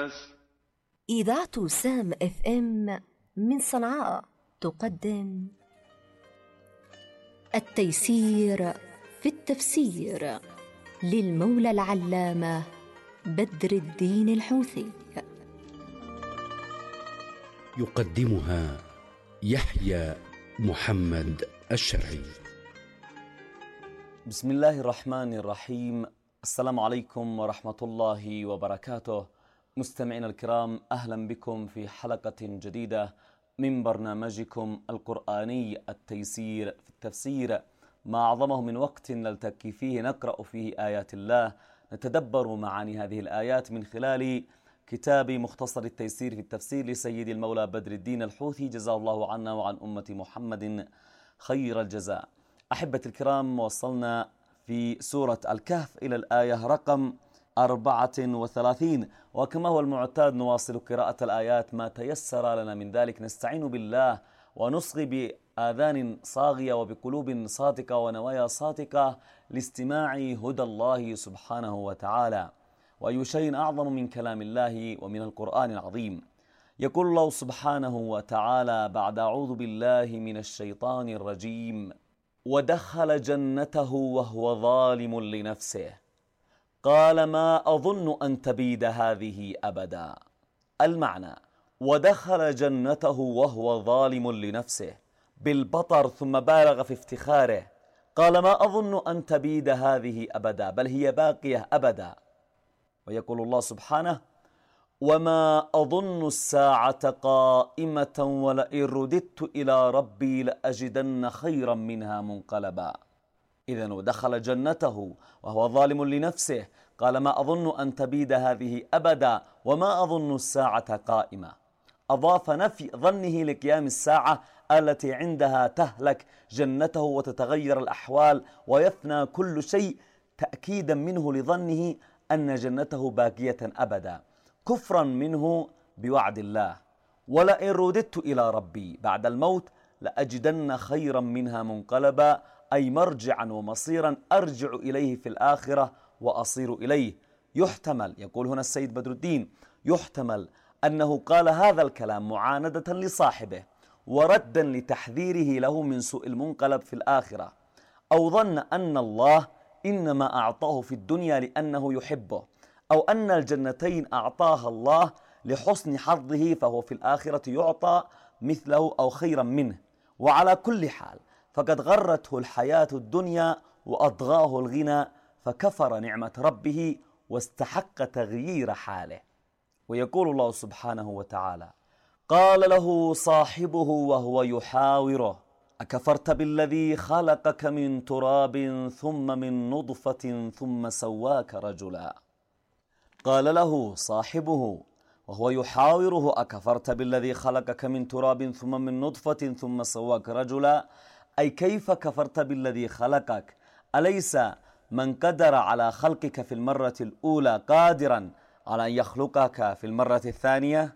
الناس. إذاعة سام اف ام من صنعاء تقدم التيسير في التفسير للمولى العلامة بدر الدين الحوثي. يقدمها يحيى محمد الشرعي. بسم الله الرحمن الرحيم. السلام عليكم ورحمة الله وبركاته. مستمعينا الكرام، أهلا بكم في حلقة جديدة من برنامجكم القرآني التيسير في التفسير، ما أعظمه من وقت نلتقي فيه نقرأ فيه آيات الله، نتدبر معاني هذه الآيات من خلال كتاب مختصر التيسير في التفسير لسيد المولى بدر الدين الحوثي، جزاه الله عنا وعن أمة محمد خير الجزاء. أحبة الكرام، وصلنا في سورة الكهف إلى الآية رقم 34، وكما هو المعتاد نواصل قراءة الآيات ما تيسر لنا من ذلك، نستعين بالله ونصغي بآذان صاغية وبقلوب صادقة ونوايا صادقة لاستماع هدى الله سبحانه وتعالى. وأي شيء أعظم من كلام الله ومن القرآن العظيم. يقول الله سبحانه وتعالى بعد أعوذ بالله من الشيطان الرجيم: ودخل جنته وهو ظالم لنفسه قال ما أظن أن تبيد هذه أبدا. المعنى: ودخل جنته وهو ظالم لنفسه بالبطر، ثم بالغ في افتخاره، قال ما أظن أن تبيد هذه أبدا، بل هي باقية أبدا. ويقول الله سبحانه: وما أظن الساعة قائمة ولئن رددت إلى ربي لأجدن خيرا منها منقلبا. إذن ودخل جنته وهو ظالم لنفسه قال ما أظن أن تبيد هذه أبدا وما أظن الساعة قائمة. أضاف نفي ظنه لقيام الساعة التي عندها تهلك جنته وتتغير الأحوال ويفنى كل شيء، تأكيدا منه لظنه أن جنته باقية أبدا، كفرا منه بوعد الله. ولئن رددت إلى ربي، بعد الموت لأجدن خيرا منها منقلبا، أي مرجعا ومصيرا أرجع إليه في الآخرة وأصير إليه. يحتمل، يقول هنا السيد بدر الدين، يحتمل أنه قال هذا الكلام معاندة لصاحبه وردا لتحذيره له من سوء المنقلب في الآخرة، أو ظن أن الله إنما أعطاه في الدنيا لأنه يحبه، أو أن الجنتين أعطاها الله لحسن حظه فهو في الآخرة يعطى مثله أو خيرا منه. وعلى كل حال فقد غرته الحياة الدنيا وأضغاه الغنى، فكفر نعمة ربه واستحق تغيير حاله. ويقول الله سبحانه وتعالى: قال له صاحبه وهو يحاوره أكفرت بالذي خلقك من تراب ثم من نطفة ثم سواك رجلا. قال له صاحبه وهو يحاوره أكفرت بالذي خلقك من تراب ثم من نطفة ثم سواك رجلا، أي كيف كفرت بالذي خلقك؟ أليس من قدر على خلقك في المرة الأولى قادرا على أن يخلقك في المرة الثانية؟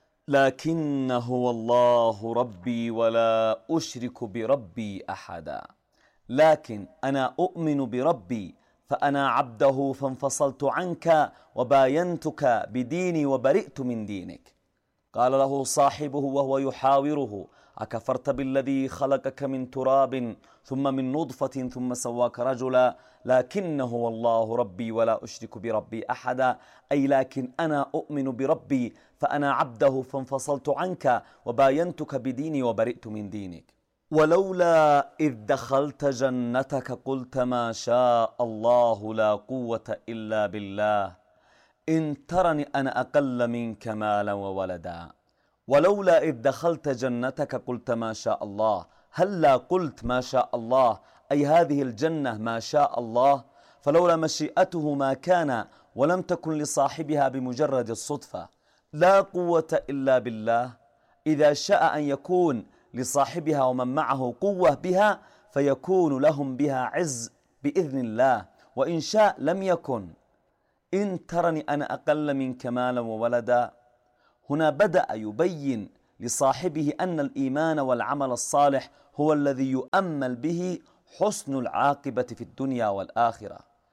لكن هو الله ربي ولا أشرك بربي أحدا. لكن أنا أؤمن بربي فأنا عبده فانفصلت عنك وباينتك بديني وبرئت من دينك. قال له صاحبه وهو يحاوره أكفرت بالذي خلقك من تراب ثم من نطفة ثم سواك رجلا، لكن هو الله ربي ولا أشرك بربي أحدا، أي لكن أنا أؤمن بربي فأنا عبده فانفصلت عنك وباينتك بديني وبرئت من دينك. ولولا إذ دخلت جنتك قلت ما شاء الله لا قوة إلا بالله إن ترني أنا أقل منك مالا وولدا. ولولا إذ دخلت جنتك قلت ما شاء الله، هلا قلت ما شاء الله، أي هذه الجنة ما شاء الله، فلولا مشيئته ما كان، ولم تكن لصاحبها بمجرد الصدفة. لا قوة إلا بالله، إذا شاء أن يكون لصاحبها ومن معه قوة بها فيكون لهم بها عز بإذن الله، وإن شاء لم يكن. إن ترني أنا أقل منك مالا وولدا، هنا بدأ يبين لصاحبه أن الإيمان والعمل الصالح هو الذي يؤمل به حسن العاقبة في الدنيا والآخرة.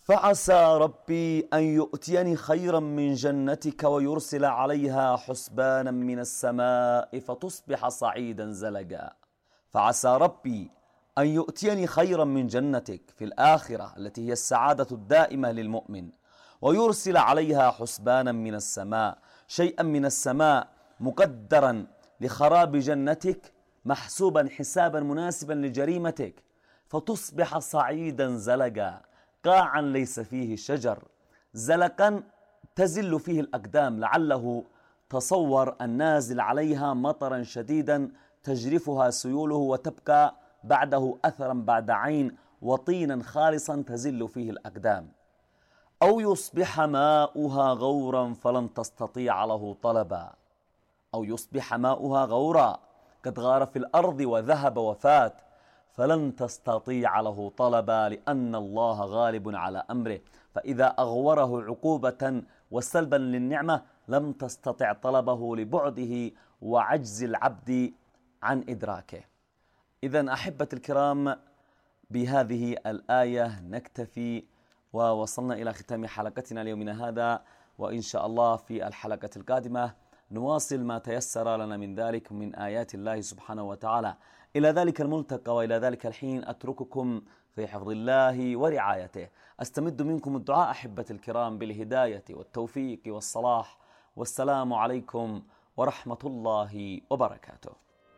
فعسى ربي أن يؤتيني خيرا من جنتك ويرسل عليها حسبانا من السماء فتصبح صعيدا زلقا. فعسى ربي أن يؤتيني خيرا من جنتك في الآخرة التي هي السعادة الدائمة للمؤمن، ويرسل عليها حسبانا من السماء، شيئا من السماء مقدرا لخراب جنتك، محسوبا حسابا مناسبا لجريمتك، فتصبح صعيدا زلقا، قاعا ليس فيه شجر، زلقا تزل فيه الأقدام، لعله تصور النازل عليها مطرا شديدا تجرفها سيوله وتبقى بعده أثرا بعد عين، وطينا خالصا تزل فيه الأقدام. أو يصبح ماؤها غورا فلن تستطيع له طلبا، أو يصبح ماؤها غورا قد غار في الأرض وذهب وفات، فلن تستطيع له طلبا، لأن الله غالب على أمره، فإذا أغوره عقوبة وسلبا للنعمة لم تستطع طلبه لبعده وعجز العبد عن إدراكه. إذن أحبة الكرام، بهذه الآية نكتفي، ووصلنا إلى ختام حلقتنا ليومنا هذا، وإن شاء الله في الحلقة القادمة نواصل ما تيسر لنا من ذلك من آيات الله سبحانه وتعالى. إلى ذلك الملتقى وإلى ذلك الحين أترككم في حفظ الله ورعايته. أستمد منكم الدعاء أحبة الكرام بالهداية والتوفيق والصلاح، والسلام عليكم ورحمة الله وبركاته.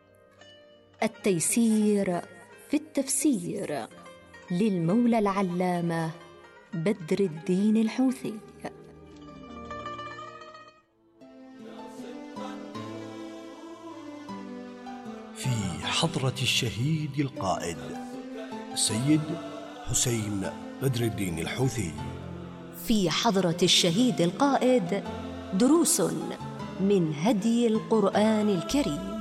التيسير في التفسير للمولى العلامة بدر الدين الحوثي. في حضرة الشهيد القائد السيد حسين بدر الدين الحوثي. في حضرة الشهيد القائد دروس من هدي القرآن الكريم.